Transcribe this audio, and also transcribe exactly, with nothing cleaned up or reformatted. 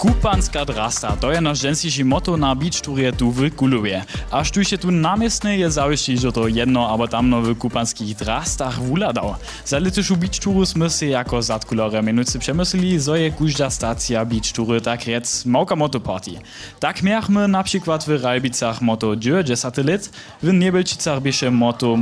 Kupanska drasta, to je naš ženskejší moto na beach tourie tu w Kulowie. Aż tu się tu namiestne je zawiści, że to jedno albo tamno w kupanskich drastach wuladał. Za letyšu beach touru sme si jako zadkulore minuty przemyslili, zo je każda stacja beach toury tak rec małka motoparty. Tak miachmy na przykład w Rajbicach moto dziewięćdziesiąt lat, w Niebelčicach bieše moto